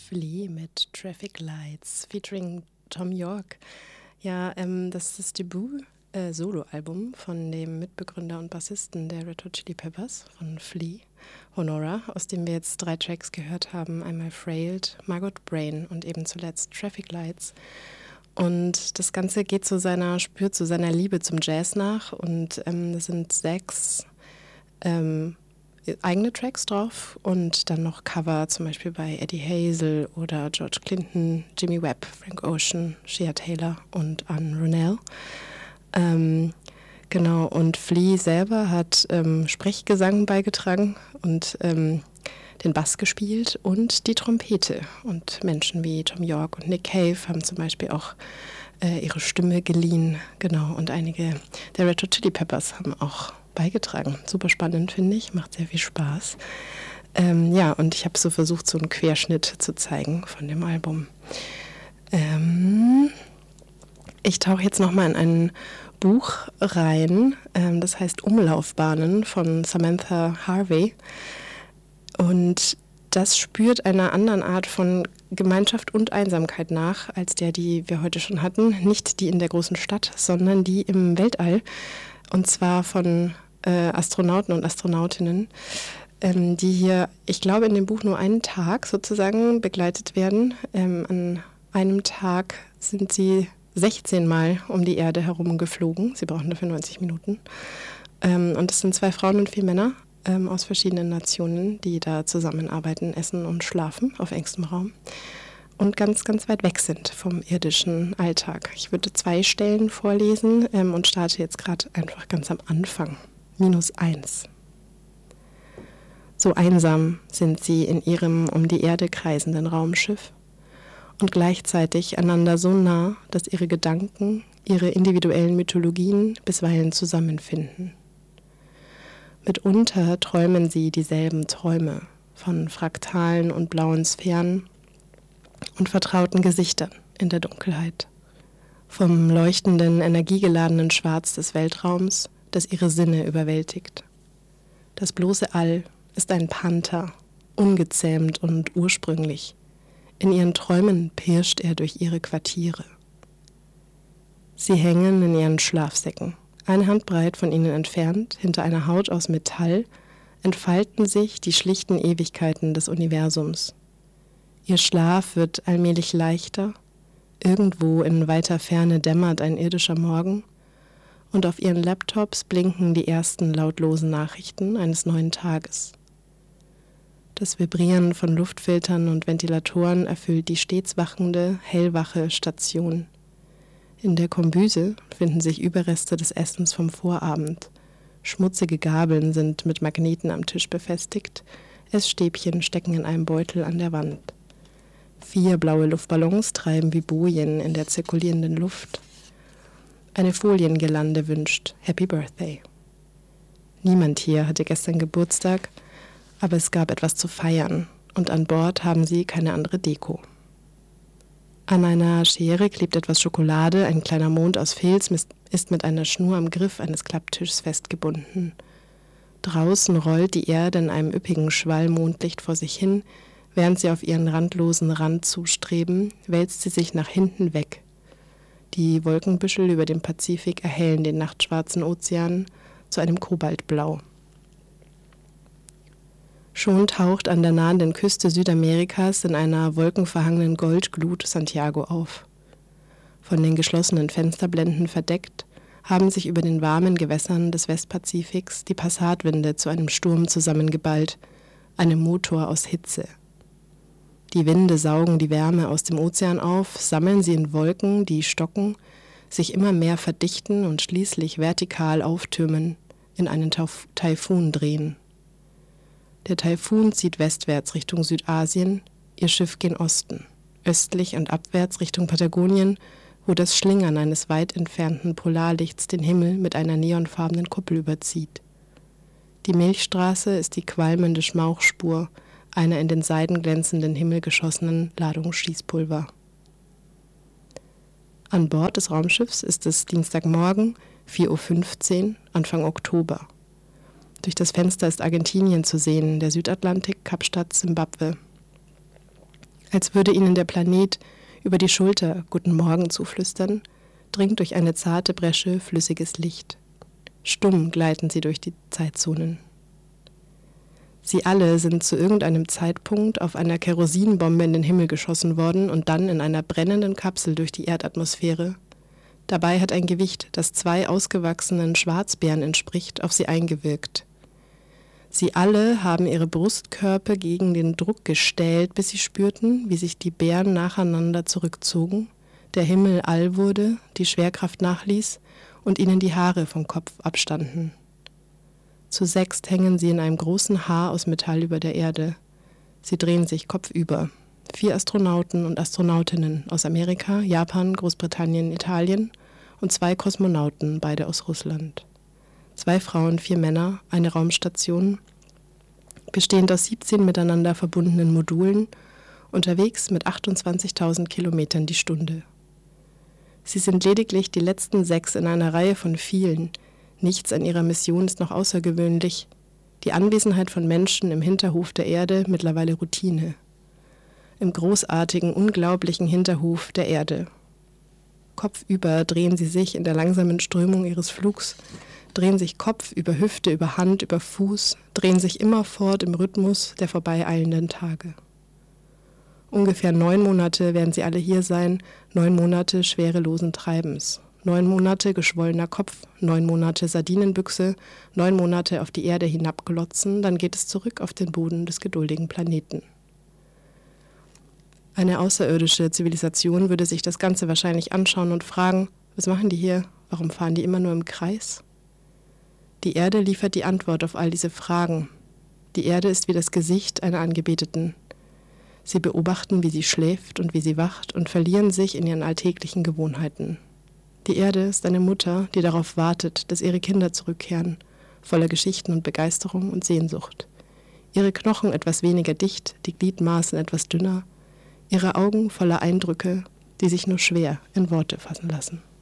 Flea mit Traffic Lights featuring Tom York. Ja, das ist das Debüt-Solo-Album von dem Mitbegründer und Bassisten der Red Hot Chili Peppers, von Flea, Honora, aus dem wir jetzt 3 Tracks gehört haben. Einmal Frailed, Margot Brain und eben zuletzt Traffic Lights. Und das Ganze spürt so seiner Liebe zum Jazz nach. Und es sind 6 eigene Tracks drauf und dann noch Cover, zum Beispiel bei Eddie Hazel oder George Clinton, Jimmy Webb, Frank Ocean, Shea Taylor und Anne Ronell. Genau, und Flea selber hat Sprechgesang beigetragen und den Bass gespielt und die Trompete. Und Menschen wie Tom York und Nick Cave haben zum Beispiel auch ihre Stimme geliehen. Genau, und einige der Red Hot Chili Peppers haben auch beigetragen. Super spannend, finde ich, macht sehr viel Spaß. Ja, und ich habe so versucht, so einen Querschnitt zu zeigen von dem Album. Ich tauche jetzt nochmal in ein Buch rein, das heißt Umlaufbahnen von Samantha Harvey. Und das spürt einer anderen Art von Gemeinschaft und Einsamkeit nach, als die wir heute schon hatten. Nicht die in der großen Stadt, sondern die im Weltall. Und zwar von Astronauten und Astronautinnen, die hier, ich glaube, in dem Buch nur einen Tag sozusagen begleitet werden. An einem Tag sind sie 16 Mal um die Erde herum geflogen. Sie brauchen dafür 90 Minuten. Und es sind 2 Frauen und 4 Männer aus verschiedenen Nationen, die da zusammenarbeiten, essen und schlafen auf engstem Raum. Und ganz, ganz weit weg sind vom irdischen Alltag. Ich würde 2 Stellen vorlesen und starte jetzt gerade einfach ganz am Anfang. -1. So einsam sind sie in ihrem um die Erde kreisenden Raumschiff und gleichzeitig einander so nah, dass ihre Gedanken, ihre individuellen Mythologien bisweilen zusammenfinden. Mitunter träumen sie dieselben Träume von fraktalen und blauen Sphären und vertrauten Gesichtern in der Dunkelheit, vom leuchtenden, energiegeladenen Schwarz des Weltraums, das ihre Sinne überwältigt. Das bloße All ist ein Panther, ungezähmt und ursprünglich. In ihren Träumen pirscht er durch ihre Quartiere. Sie hängen in ihren Schlafsäcken, eine Handbreit von ihnen entfernt, hinter einer Haut aus Metall, entfalten sich die schlichten Ewigkeiten des Universums. Ihr Schlaf wird allmählich leichter, irgendwo in weiter Ferne dämmert ein irdischer Morgen und auf ihren Laptops blinken die ersten lautlosen Nachrichten eines neuen Tages. Das Vibrieren von Luftfiltern und Ventilatoren erfüllt die stets wachende, hellwache Station. In der Kombüse finden sich Überreste des Essens vom Vorabend. Schmutzige Gabeln sind mit Magneten am Tisch befestigt, Essstäbchen stecken in einem Beutel an der Wand. 4 blaue Luftballons treiben wie Bojen in der zirkulierenden Luft. Eine Foliengirlande wünscht Happy Birthday. Niemand hier hatte gestern Geburtstag, aber es gab etwas zu feiern und an Bord haben sie keine andere Deko. An einer Schere klebt etwas Schokolade, ein kleiner Mond aus Filz ist mit einer Schnur am Griff eines Klapptischs festgebunden. Draußen rollt die Erde in einem üppigen Schwall Mondlicht vor sich hin, während sie auf ihren randlosen Rand zustreben, wälzt sie sich nach hinten weg. Die Wolkenbüschel über dem Pazifik erhellen den nachtschwarzen Ozean zu einem Kobaltblau. Schon taucht an der nahenden Küste Südamerikas in einer wolkenverhangenen Goldglut Santiago auf. Von den geschlossenen Fensterblenden verdeckt, haben sich über den warmen Gewässern des Westpazifiks die Passatwinde zu einem Sturm zusammengeballt, einem Motor aus Hitze. Die Winde saugen die Wärme aus dem Ozean auf, sammeln sie in Wolken, die stocken, sich immer mehr verdichten und schließlich vertikal auftürmen, in einen Taifun drehen. Der Taifun zieht westwärts Richtung Südasien, ihr Schiff gen Osten, östlich und abwärts Richtung Patagonien, wo das Schlingern eines weit entfernten Polarlichts den Himmel mit einer neonfarbenen Kuppel überzieht. Die Milchstraße ist die qualmende Schmauchspur einer in den Seiden glänzenden Himmel geschossenen Ladung Schießpulver. An Bord des Raumschiffs ist es Dienstagmorgen, 4:15 Uhr, Anfang Oktober. Durch das Fenster ist Argentinien zu sehen, der Südatlantik, Kapstadt, Simbabwe. Als würde ihnen der Planet über die Schulter Guten Morgen zuflüstern, dringt durch eine zarte Bresche flüssiges Licht. Stumm gleiten sie durch die Zeitzonen. Sie alle sind zu irgendeinem Zeitpunkt auf einer Kerosinbombe in den Himmel geschossen worden und dann in einer brennenden Kapsel durch die Erdatmosphäre. Dabei hat ein Gewicht, das 2 ausgewachsenen Schwarzbären entspricht, auf sie eingewirkt. Sie alle haben ihre Brustkörper gegen den Druck gestellt, bis sie spürten, wie sich die Bären nacheinander zurückzogen, der Himmel all wurde, die Schwerkraft nachließ und ihnen die Haare vom Kopf abstanden. Zu 6 hängen sie in einem großen Haar aus Metall über der Erde. Sie drehen sich kopfüber. 4 Astronauten und Astronautinnen aus Amerika, Japan, Großbritannien, Italien und 2 Kosmonauten, beide aus Russland. 2 Frauen, 4 Männer, eine Raumstation, bestehend aus 17 miteinander verbundenen Modulen, unterwegs mit 28.000 Kilometern die Stunde. Sie sind lediglich die letzten 6 in einer Reihe von vielen. Nichts an ihrer Mission ist noch außergewöhnlich. Die Anwesenheit von Menschen im Hinterhof der Erde mittlerweile Routine. Im großartigen, unglaublichen Hinterhof der Erde. Kopfüber drehen sie sich in der langsamen Strömung ihres Flugs, drehen sich Kopf über Hüfte, über Hand, über Fuß, drehen sich immerfort im Rhythmus der vorbeieilenden Tage. Ungefähr 9 Monate werden sie alle hier sein, 9 Monate schwerelosen Treibens. 9 Monate geschwollener Kopf, 9 Monate Sardinenbüchse, 9 Monate auf die Erde hinabglotzen, dann geht es zurück auf den Boden des geduldigen Planeten. Eine außerirdische Zivilisation würde sich das Ganze wahrscheinlich anschauen und fragen, was machen die hier? Warum fahren die immer nur im Kreis? Die Erde liefert die Antwort auf all diese Fragen. Die Erde ist wie das Gesicht einer Angebeteten. Sie beobachten, wie sie schläft und wie sie wacht und verlieren sich in ihren alltäglichen Gewohnheiten. Die Erde ist eine Mutter, die darauf wartet, dass ihre Kinder zurückkehren, voller Geschichten und Begeisterung und Sehnsucht. Ihre Knochen etwas weniger dicht, die Gliedmaßen etwas dünner, ihre Augen voller Eindrücke, die sich nur schwer in Worte fassen lassen.